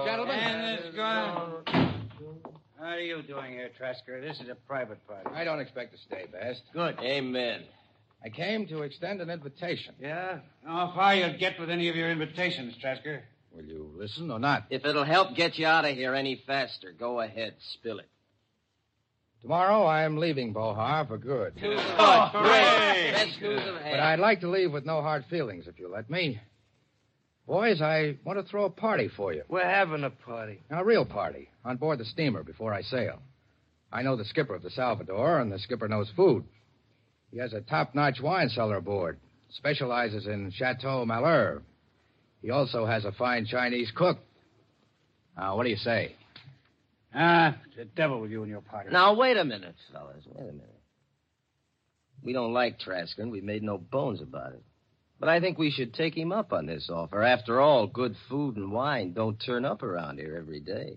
Gentlemen. And it's gone. What are you doing here, Trasker? This is a private party. I don't expect to stay, Best. Good. Amen. I came to extend an invitation. Yeah? How far you'll get with any of your invitations, Trasker? Will you listen or not? If it'll help get you out of here any faster, go ahead, spill it. Tomorrow I'm leaving Bohar for good. Hooray! Best news of But I'd like to leave with no hard feelings, if you'll let me. Boys, I want to throw a party for you. We're having a party. A real party, on board the steamer before I sail. I know the skipper of the Salvador, and the skipper knows food. He has a top-notch wine cellar aboard. Specializes in Chateau Malheur. He also has a fine Chinese cook. Now, what do you say? The devil with you and your party. Now, wait a minute, fellas. Wait a minute. We don't like Trasker, and we've made no bones about it. But I think we should take him up on this offer. After all, good food and wine don't turn up around here every day.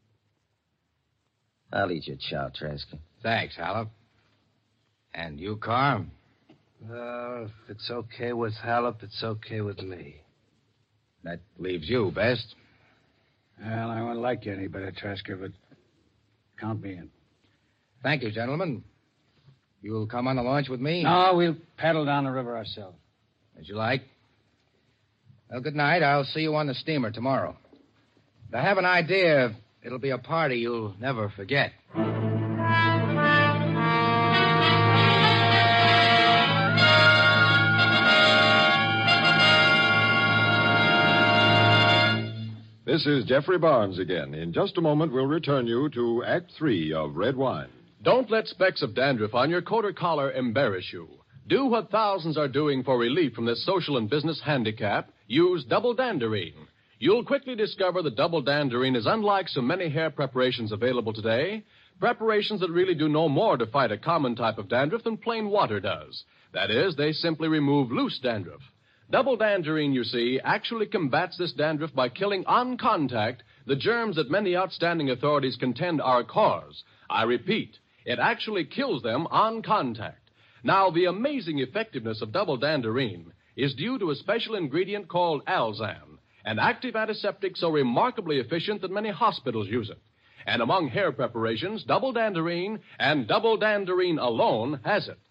I'll eat your chow, Trasker. Thanks, Halep. And you, Carr? If it's okay with Halep, it's okay with me. That leaves you, Best. Well, I won't like you any better, Trasker, but count me in. Thank you, gentlemen. You'll come on the launch with me? No, we'll paddle down the river ourselves. As you like. Well, good night. I'll see you on the steamer tomorrow. I have an idea. It'll be a party you'll never forget. This is Jeffrey Barnes again. In just a moment, we'll return you to Act 3 of Red Wine. Don't let specks of dandruff on your coat or collar embarrass you. Do what thousands are doing for relief from this social and business handicap. Use Double Danderine. You'll quickly discover that Double Danderine is unlike so many hair preparations available today, preparations that really do no more to fight a common type of dandruff than plain water does. That is, they simply remove loose dandruff. Double Danderine, you see, actually combats this dandruff by killing on contact the germs that many outstanding authorities contend are a cause. I repeat, it actually kills them on contact. Now, the amazing effectiveness of Double Danderine is due to a special ingredient called Alzan, an active antiseptic so remarkably efficient that many hospitals use it. And among hair preparations, Double Danderine and Double Danderine alone has it.